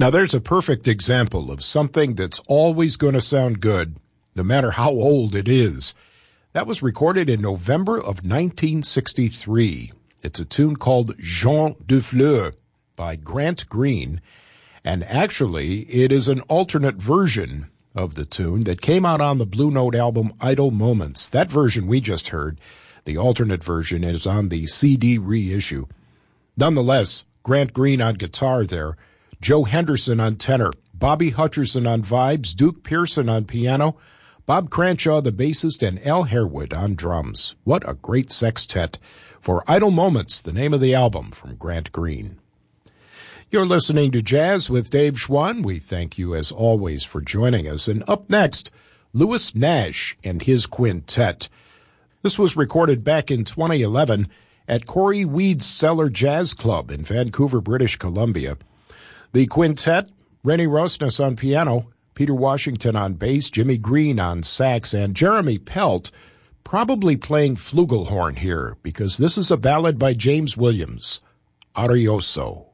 Now there's a perfect example of something that's always going to sound good, no matter how old it is. That was recorded in November of 1963. It's a tune called Jean Dufleur by Grant Green, and actually it is an alternate version of the tune that came out on the Blue Note album Idle Moments. That version we just heard, the alternate version, is on the CD reissue. Nonetheless, Grant Green on guitar there, Joe Henderson on tenor, Bobby Hutcherson on vibes, Duke Pearson on piano, Bob Cranshaw the bassist, and Al Harewood on drums. What a great sextet for Idle Moments, the name of the album from Grant Green. You're listening to Jazz with Dave Schwann. We thank you as always for joining us. And up next, Louis Nash and his quintet. This was recorded back in 2011 at Corey Weed's Cellar Jazz Club in Vancouver, British Columbia. The quintet, Rennie Rosnes on piano, Peter Washington on bass, Jimmy Green on sax, and Jeremy Pelt probably playing flugelhorn here because this is a ballad by James Williams, Arioso.